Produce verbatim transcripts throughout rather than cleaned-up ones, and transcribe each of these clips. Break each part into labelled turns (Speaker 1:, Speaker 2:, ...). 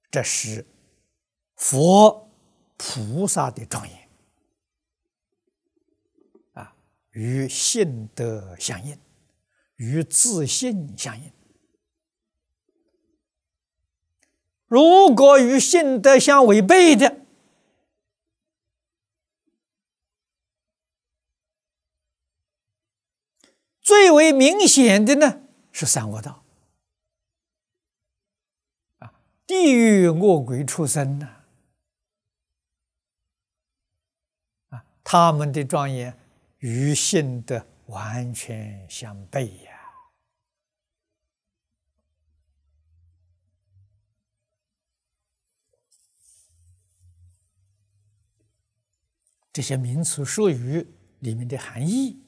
Speaker 1: 这是佛菩萨的庄严啊，与性德相应，与自性相应。如果与性德相违背的，最为明显的呢是三恶道啊，地狱恶鬼畜生呢啊，他们的庄严与性德完全相悖呀。这些名词术语里面的含义，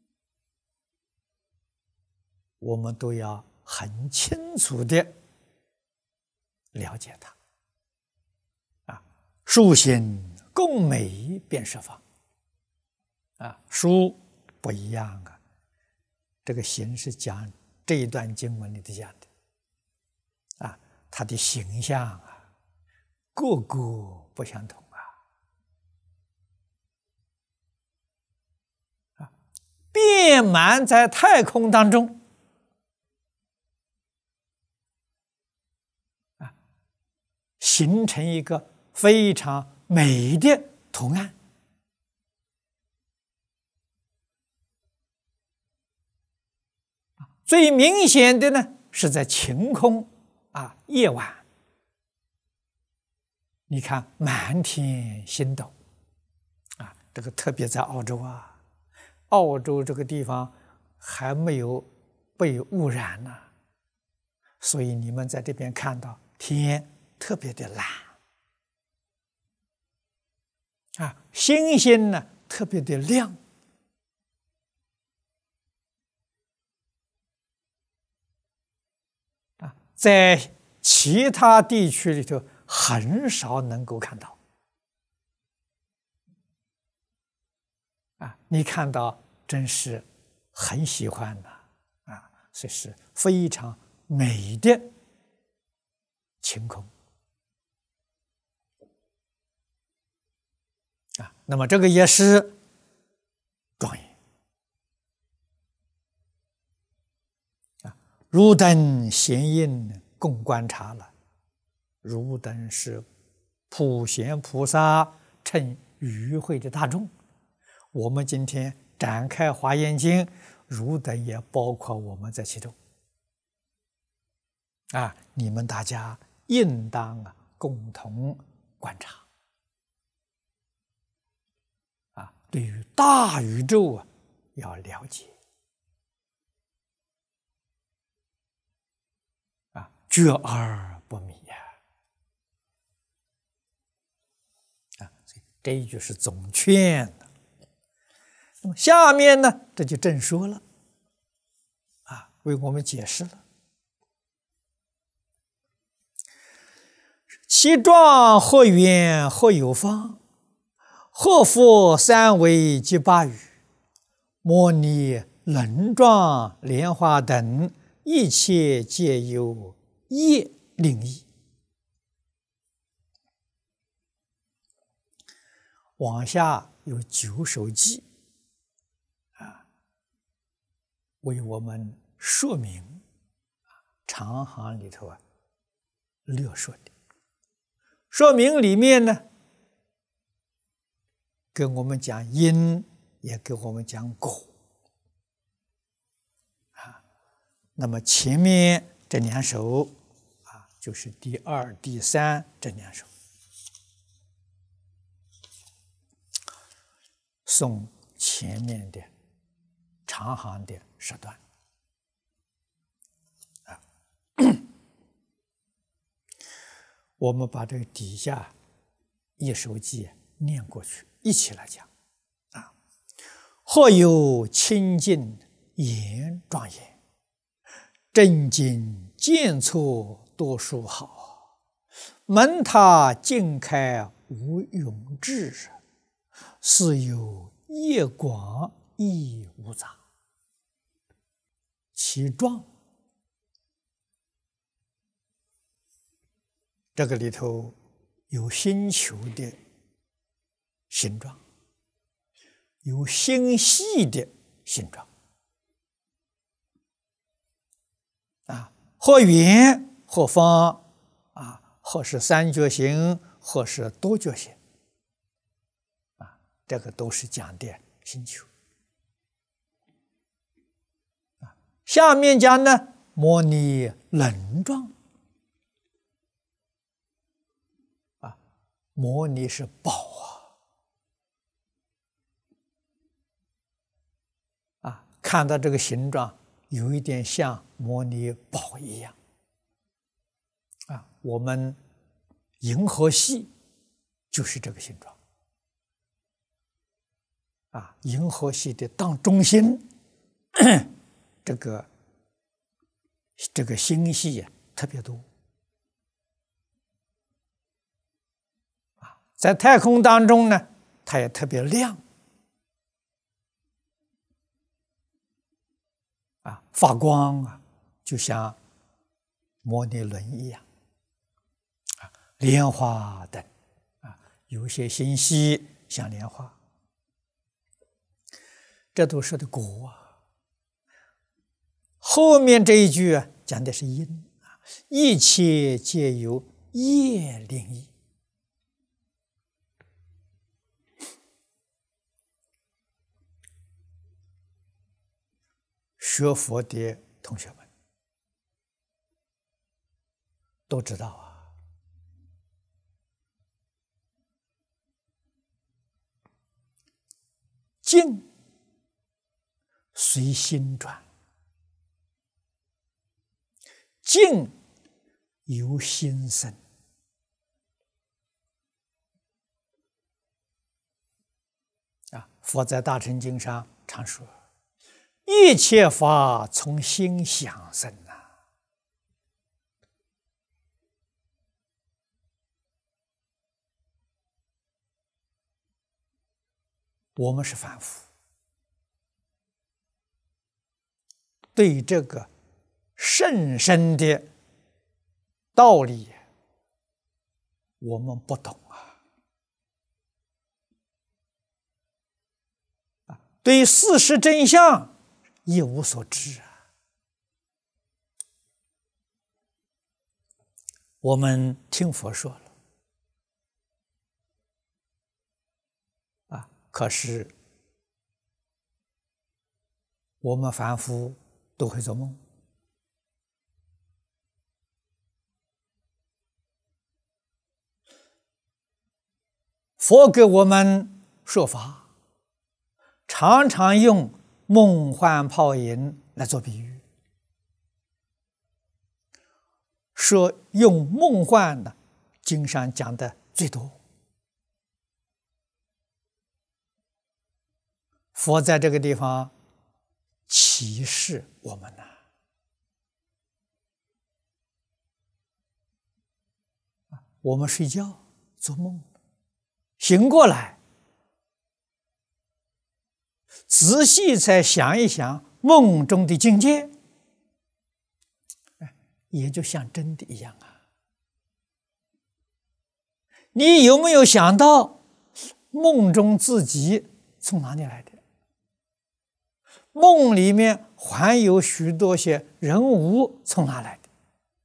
Speaker 1: 我们都要很清楚的了解它。啊，殊心共美便是法。啊，殊不一样啊，这个形是讲这一段经文里头讲的。啊，它的形象啊，个个不相同。遍满在太空当中，啊，形成一个非常美的图案。最明显的呢，是在晴空啊，夜晚，你看满天星斗，啊，这个特别在澳洲啊。澳洲这个地方还没有被污染呢，所以你们在这边看到天特别的蓝啊，星星呢特别的亮啊，在其他地区里头很少能够看到。啊，你看到真是很喜欢的啊，这是非常美的晴空啊。那么这个也是庄严啊。如等显应共观察了，如等是普贤菩萨乘与会的大众。我们今天展开《华严经》，汝等也包括我们在其中啊！你们大家应当啊共同观察啊，对于大宇宙啊要了解啊，觉而不迷呀！啊，所以这一句是总劝的。那么下面呢，这就正说了，啊，为我们解释了。其状或圆或有方，或复三维及八语，摩尼、轮状、莲花等，一切皆有业令义。往下有九首偈啊，为我们说明长行里头啊略说的。说明里面呢，跟我们讲因，也跟我们讲果啊。那么前面这两首啊，就是第二、第三这两首，诵前面的长行的十段啊。我们把这个底下一首偈念过去，一起来讲啊。或有清净言庄严，正经见错多数好，门塔尽开无永志，是有业广亦无杂。其状这个里头有星球的形状，有星系的形状，啊，或圆或方，啊，或是三角形，或是多角形，啊，这个都是讲的星球。啊，下面讲呢，模拟轮状。啊，模拟是宝啊，啊，看到这个形状，有一点像模拟宝一样。啊，我们银河系就是这个形状。啊，银河系的当中心，这个这个星系啊特别多。啊，在太空当中呢，它也特别亮。啊，发光啊，就像模拟轮一样。啊，莲花灯啊，有些星系像莲花。这都说的果啊。后面这一句啊，讲的是因啊，一切皆由业令益。学佛的同学们都知道啊，境随心转，境由心生。啊，佛在《大乘经》上常说，一切法从心想生啊。我们是凡夫，对这个甚深的道理我们不懂啊，啊，对事实真相一无所知啊。我们听佛说了啊，可是我们凡夫都会做梦。佛给我们说法，常常用梦幻泡影来做比喻，说用梦幻的经上讲的最多。佛在这个地方启示我们呐、啊，我们睡觉做梦，醒过来，仔细再想一想梦中的境界，也就像真的一样啊。你有没有想到梦中自己从哪里来的？梦里面还有许多些人物从哪来的？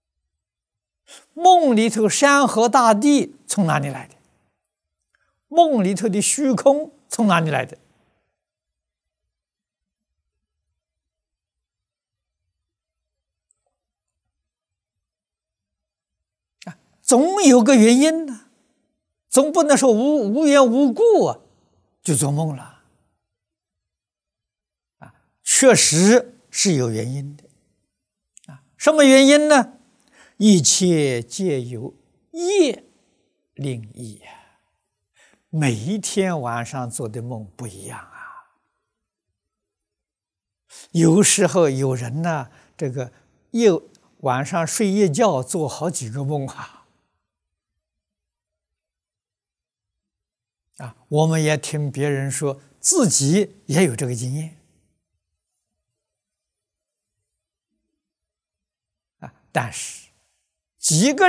Speaker 1: 梦里头山河大地从哪里来的？梦里头的虚空从哪里来的？啊，总有个原因呢，总不能说无无缘无故啊就做梦了。啊，确实是有原因的。啊，什么原因呢？一切皆由业令益呀。每一天晚上做的梦不一样啊。有时候有人呢，这个又晚上睡一觉做好几个梦啊。啊，我们也听别人说，自己也有这个经验。啊，但是几个